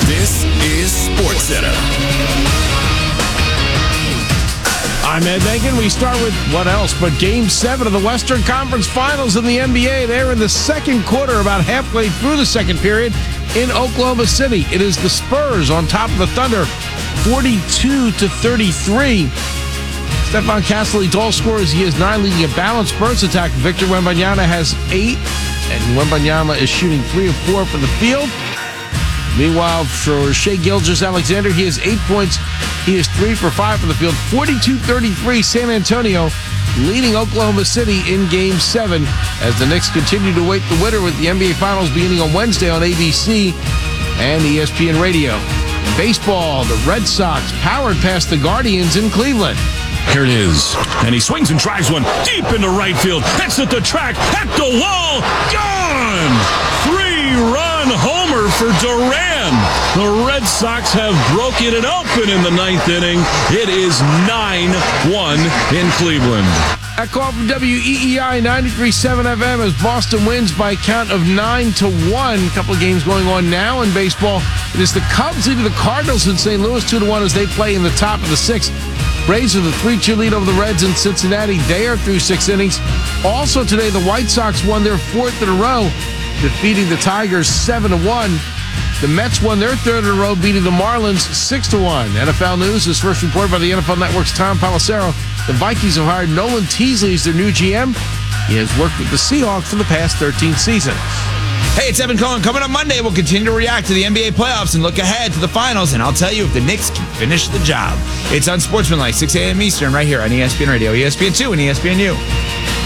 This is SportsCenter. I'm Ed Megan. We start with what else but Game 7 of the Western Conference Finals in the NBA. They're in the second quarter, about halfway through the second period in Oklahoma City. It is the Spurs on top of the Thunder, 42-33. Stephon Castle leads all scorers. He has 9, leading a balanced Spurs attack. Victor Wembanyama has 8, and Wembanyama is shooting 3 of 4 from the field. Meanwhile, for Shai Gilgeous-Alexander, he has 8 points. He is 3 for 5 from the field. 42-33, San Antonio leading Oklahoma City in Game 7 as the Knicks continue to await the winner with the NBA Finals beginning on Wednesday on ABC and ESPN Radio. In baseball, the Red Sox powered past the Guardians in Cleveland. Here it is. And he swings and drives one deep into right field. Exit the track, at the wall, gone! 3-run homer for Duran. The Red Sox have broken it open in the 9th inning. It is 9-1 in Cleveland. That call from WEEI 93.7 FM as Boston wins by a count of 9-1. A couple of games going on now in baseball. It is the Cubs leading the Cardinals in St. Louis 2-1 as they play in the top of the 6th. Braves with a 3-2 lead over the Reds in Cincinnati. They are through 6 innings. Also today, the White Sox won their 4th in a row, defeating the Tigers 7-1. The Mets won their 3rd in a row, beating the Marlins 6-1. NFL News is first reported by the NFL Network's Tom Pelissero. The Vikings have hired Nolan Teasley as their new GM. He has worked with the Seahawks for the past 13 seasons. Hey, it's Evan Cohen. Coming up Monday, we'll continue to react to the NBA playoffs and look ahead to the finals, and I'll tell you if the Knicks can finish the job. It's Unsportsmanlike, 6 a.m. Eastern, right here on ESPN Radio, ESPN2, and ESPNU.